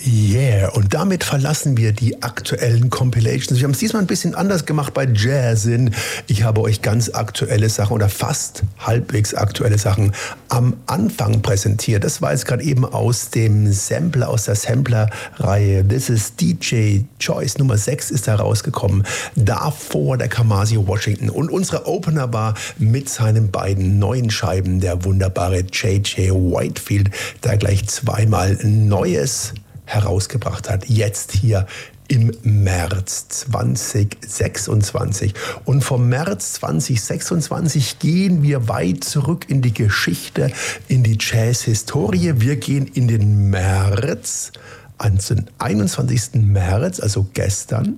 Yeah, und damit verlassen wir die aktuellen Compilations. Wir haben es diesmal ein bisschen anders gemacht bei Jazzin. Ich habe euch ganz aktuelle Sachen oder fast halbwegs aktuelle Sachen am Anfang präsentiert. Das war jetzt gerade eben aus dem Sampler, aus der Sampler-Reihe. This is DJ Choice Nummer 6 ist da rausgekommen. Davor der Kamasi Washington. Und unsere Opener war mit seinen beiden neuen Scheiben der wunderbare J.J. Whitefield, der gleich zweimal Neues herausgebracht hat, jetzt hier im März 2026. Und vom März 2026 gehen wir weit zurück in die Geschichte, in die Jazz-Historie. Wir gehen in den März, an den 21. März, also gestern,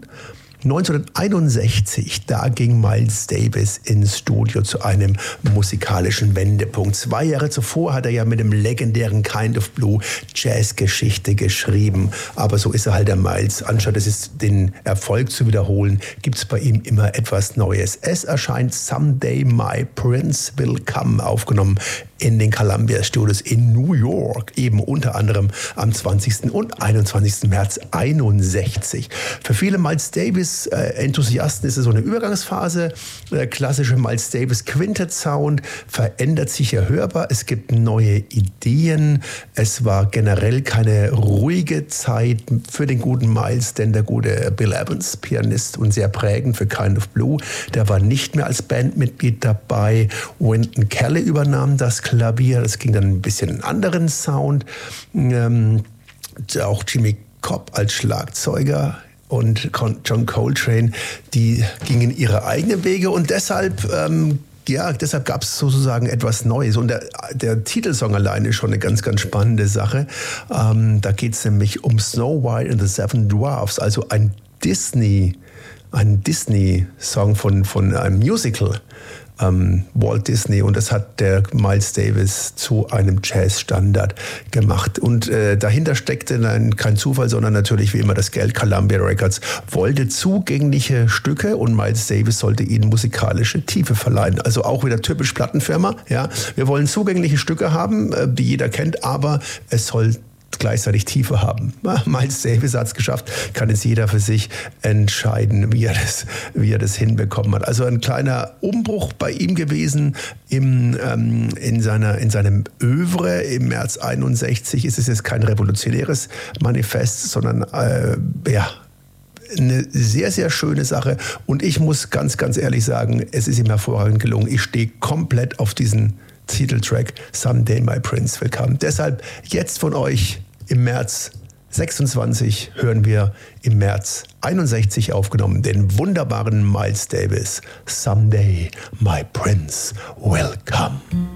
1961, da ging Miles Davis ins Studio zu einem musikalischen Wendepunkt. 2 Jahre zuvor hat er ja mit dem legendären Kind of Blue Jazzgeschichte geschrieben. Aber so ist er halt der Miles. Anstatt den Erfolg zu wiederholen, gibt es bei ihm immer etwas Neues. Es erscheint Someday My Prince Will Come, aufgenommen in den Columbia Studios in New York, eben unter anderem am 20. und 21. März 61. Für viele Miles Davis Enthusiasten ist es so eine Übergangsphase. Der klassische Miles Davis Quintet Sound verändert sich ja hörbar. Es gibt neue Ideen. Es war generell keine ruhige Zeit für den guten Miles, denn der gute Bill Evans, Pianist und sehr prägend für Kind of Blue, der war nicht mehr als Bandmitglied dabei. Wynton Kelly übernahm das Klavier. Das ging dann ein bisschen einen anderen Sound. Auch Jimmy Cobb als Schlagzeuger und John Coltrane, die gingen ihre eigenen Wege und deshalb gab es sozusagen etwas Neues. Und der Titelsong alleine ist schon eine ganz, ganz spannende Sache. Da geht es nämlich um Snow White and the Seven Dwarfs, also ein Disney-Song von einem Musical. Walt Disney, und das hat der Miles Davis zu einem Jazzstandard gemacht. Und dahinter steckte kein Zufall, sondern natürlich wie immer das Geld. Columbia Records wollte zugängliche Stücke und Miles Davis sollte ihnen musikalische Tiefe verleihen. Also auch wieder typisch Plattenfirma. Ja, wir wollen zugängliche Stücke haben, die jeder kennt, aber es soll gleichzeitig Tiefe haben. Miles Davis hat es geschafft, kann es jeder für sich entscheiden, wie er das hinbekommen hat. Also ein kleiner Umbruch bei ihm gewesen in seinem Övre. Im März 61 ist es jetzt kein revolutionäres Manifest, sondern eine sehr, sehr schöne Sache. Und ich muss ganz, ganz ehrlich sagen, es ist ihm hervorragend gelungen. Ich stehe komplett auf diesen Titeltrack Someday My Prince Will Come. Deshalb jetzt von euch im März 26 hören wir im März 61 aufgenommen den wunderbaren Miles Davis Someday My Prince Will Come.